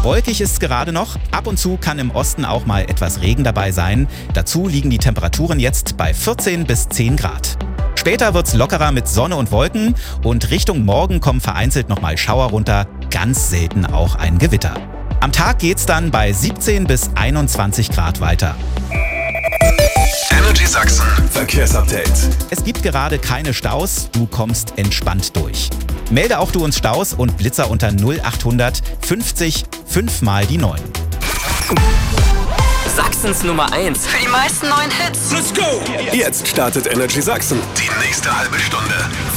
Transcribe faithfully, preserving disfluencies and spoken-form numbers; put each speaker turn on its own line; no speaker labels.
Wolkig ist es gerade noch. Ab und zu kann im Osten auch mal etwas Regen dabei sein. Dazu liegen die Temperaturen jetzt bei vierzehn bis zehn Grad. Später wird's lockerer mit Sonne und Wolken und Richtung Morgen kommen vereinzelt nochmal Schauer runter, ganz selten auch ein Gewitter. Am Tag geht's dann bei siebzehn bis einundzwanzig Grad weiter.
Energy Sachsen Verkehrsupdate.
Es gibt gerade keine Staus, du kommst entspannt durch. Melde auch du uns Staus und Blitzer unter null achthundert fünfzig fünf mal die neun.
Sachsens Nummer eins.
Für die meisten neuen Hits.
Let's go! Jetzt startet Energy Sachsen. Die nächste halbe Stunde.